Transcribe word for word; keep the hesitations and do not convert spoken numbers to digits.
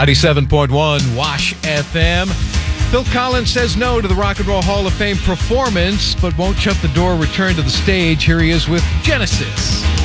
ninety-seven point one Wash F M. Phil Collins says no to the Rock and Roll Hall of Fame performance, but won't shut the door, return to the stage. Here he is with Genesis.